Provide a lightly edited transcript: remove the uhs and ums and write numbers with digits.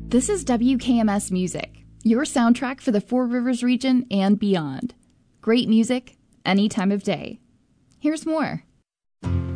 This is WKMS Music, your soundtrack for the Four Rivers region and beyond. Great music, any time of day. Here's more.